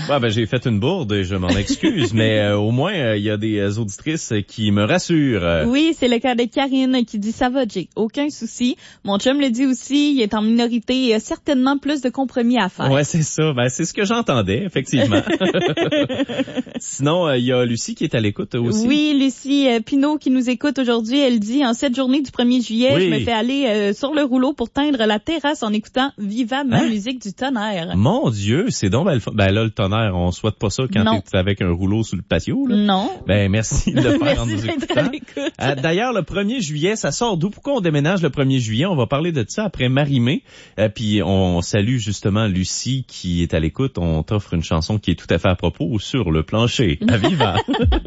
Ah ben j'ai fait une bourde et je m'en excuse, mais au moins il y a des auditrices qui me rassurent. Oui, c'est le cas de Karine qui dit ça va, Jay, aucun souci. Mon chum le dit aussi, il est en minorité et a certainement plus de compromis à faire. Ouais, c'est ça. Ben c'est ce que j'entendais, effectivement. Sinon, il y a Lucie qui est à l'écoute aussi. Oui, Lucie Pinault qui nous écoute aujourd'hui, elle dit en cette journée du 1er juillet, Oui. je me fais aller sur le rouleau pour teindre la terrasse en écoutant Viva ma musique du tonnerre. Mon Dieu, c'est donc ben, ben là le tonnerre, on souhaite pas ça quand t'es avec un rouleau sous le patio là. Non. Ben merci de le faire en nous Merci d'être écoutant. à l'écoute. D'ailleurs, le 1er juillet, ça sort d'où? Pourquoi on déménage le 1er juillet? On va parler de ça après Marie-Mé. Puis on salue justement Lucie qui est à l'écoute. On t'offre une chanson qui est tout à fait à propos sur le plancher. À Viva!